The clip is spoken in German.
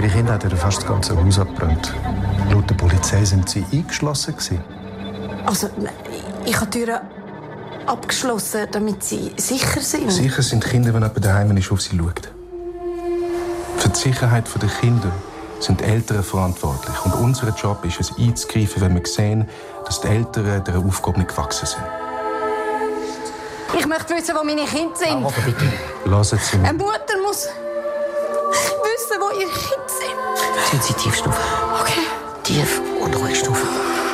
Ihre Kinder hat fast das ganze Haus abgebrannt. Laut der Polizei sind sie eingeschlossen. Also, ich habe die Türen abgeschlossen, damit sie sicher sind. Sicher sind die Kinder, wenn jemand daheim ist, auf sie schaut. Für die Sicherheit der Kinder sind die Eltern verantwortlich. Und unser Job ist es, einzugreifen, wenn wir sehen, dass die Eltern dieser Aufgabe nicht gewachsen sind. Ich möchte wissen, wo meine Kinder sind. Aber bitte. Lassen Sie mich. Eine Mutter muss wissen, wo ihre Kinder sind. Sensitivstufe. Okay. Tief und ruhig Stufe.